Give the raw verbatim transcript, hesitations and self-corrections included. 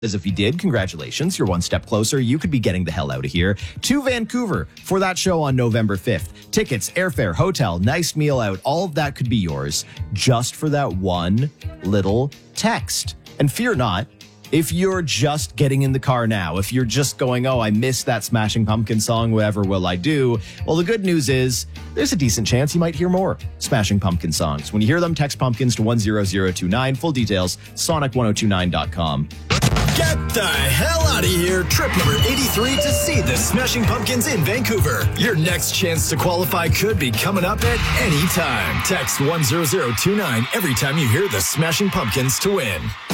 As if you did, congratulations. You're one step closer. You could be getting the hell out of here to Vancouver for that show on November fifth. Tickets, airfare, hotel, nice meal out, all of that could be yours just for that one little text. And fear not, if you're just getting in the car now, if you're just going, oh, I missed that Smashing Pumpkins song, whatever will I do? Well, the good news is there's a decent chance you might hear more Smashing Pumpkins songs. When you hear them, text Pumpkins to one zero zero two nine. Full details, sonic one oh two nine dot com. Get the hell out of here. Trip number eighty-three to see the Smashing Pumpkins in Vancouver. Your next chance to qualify could be coming up at any time. Text one zero zero two nine every time you hear the Smashing Pumpkins to win.